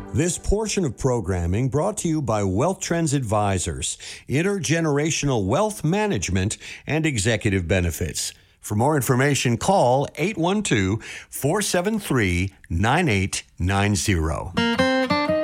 This portion of programming brought to you by Wealth Trends Advisors, Intergenerational Wealth Management and Executive Benefits. For more information, call 812-473-9890.